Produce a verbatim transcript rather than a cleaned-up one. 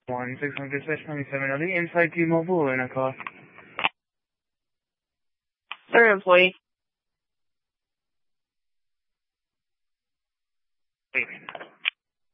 one six hundred twenty-seven of the inside T-Mobile in a call. Third employee. Wait.